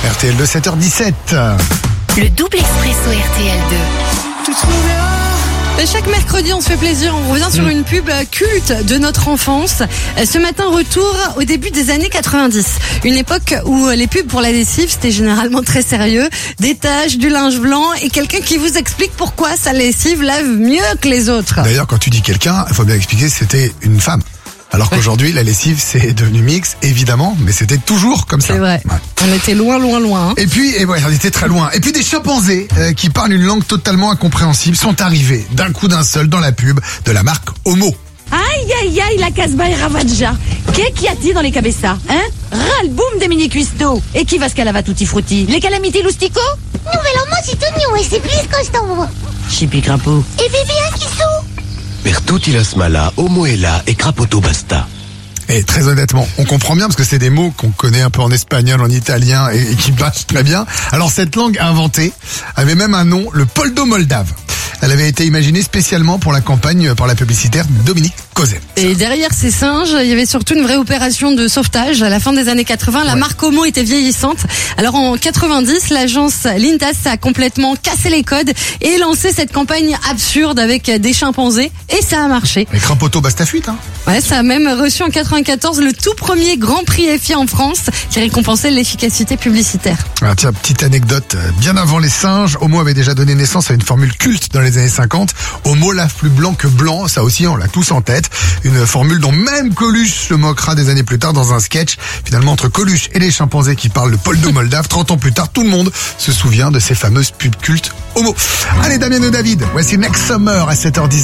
RTL 2, 7h17. Le double expresso RTL2. Tu te souviens ? Et chaque mercredi, on se fait plaisir. On revient sur une pub culte de notre enfance. Ce matin, retour au début des années 90. Une époque où les pubs pour la lessive, c'était généralement très sérieux. Des taches, du linge blanc et quelqu'un qui vous explique pourquoi sa lessive lave mieux que les autres. D'ailleurs, quand tu dis quelqu'un, il faut bien expliquer que c'était une femme. Alors qu'aujourd'hui, la lessive, c'est devenu mix, évidemment, mais c'était toujours comme ça. C'est vrai. Ouais. On était loin. Hein. Et puis, on était très loin. Et puis des chimpanzés qui parlent une langue totalement incompréhensible sont arrivés d'un coup d'un seul dans la pub de la marque Homo. Aïe, la Casbah et Ravaggia. Qu'y a-t-il dans les cabessas, hein? Ras-le-boum des mini-cuistots. Et qui va se calava tutti frutti? Les calamiti loustico? Nouvellement si tout et c'est plus costaud. Chipi crapaud. Et Vivian qui sou. Per tutti la smala, Homo est là et crapoto basta. Et très honnêtement, on comprend bien parce que c'est des mots qu'on connaît un peu en espagnol, en italien et qui passent très bien. Alors cette langue inventée avait même un nom, le poldo-moldave. Elle avait été imaginée spécialement pour la campagne par la publicitaire Dominique Cosset. Et derrière ces singes, il y avait surtout une vraie opération de sauvetage. À la fin des années 80, la marque Homo était vieillissante. Alors en 90, l'agence Lintas a complètement cassé les codes et lancé cette campagne absurde avec des chimpanzés. Et ça a marché. Mais crapoto basta fuite, hein. Ouais, ça a même reçu en 94 le tout premier Grand Prix FI en France qui récompensait l'efficacité publicitaire. Ah, tiens, petite anecdote. Bien avant les singes, Homo avait déjà donné naissance à une formule culte dans les années 50. Homo lave plus blanc que blanc. Ça aussi, on l'a tous en tête. Une formule dont même Coluche se moquera des années plus tard dans un sketch. Finalement, entre Coluche et les chimpanzés qui parlent le poldo-moldave, 30 ans plus tard, tout le monde se souvient de ces fameuses pubs cultes Homo. Allez, Damien et David, voici Next Summer à 7h19.